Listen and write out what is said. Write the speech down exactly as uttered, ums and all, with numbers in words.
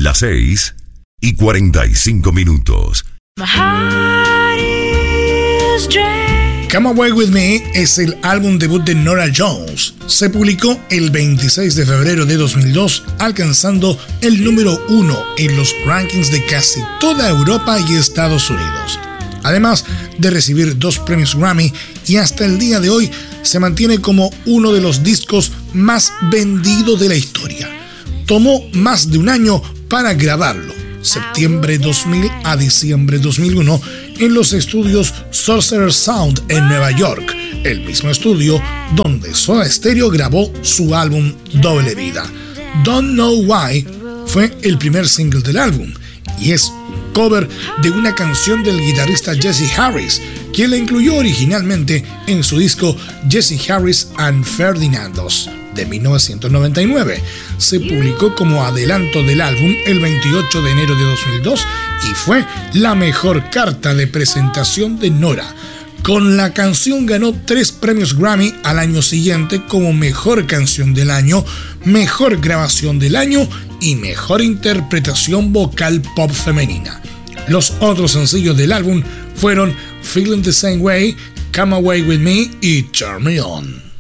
Las seis y cuarenta y cinco minutos. Come Away With Me es el álbum debut de Norah Jones. Se publicó el veintiséis de febrero de dos mil dos, alcanzando el número uno en los rankings de casi toda Europa y Estados Unidos. Además de recibir dos premios Grammy, y hasta el día de hoy se mantiene como uno de los discos más vendidos de la historia. Tomó más de un año para grabarlo, septiembre dos mil a diciembre dos mil uno, en los estudios Sorcerer Sound en Nueva York, el mismo estudio donde Soda Stereo grabó su álbum Doble Vida. Don't Know Why fue el primer single del álbum y es un cover de una canción del guitarrista Jesse Harris, quien la incluyó originalmente en su disco Jesse Harris and Ferdinandos de mil novecientos noventa y nueve. Se publicó como adelanto del álbum el veintiocho de enero de dos mil dos y fue la mejor carta de presentación de Norah. Con la canción ganó tres premios Grammy al año siguiente como Mejor Canción del Año, Mejor Grabación del Año y Mejor Interpretación Vocal Pop Femenina. Los otros sencillos del álbum fueron Feeling the Same Way, Come Away With Me y Turn Me On.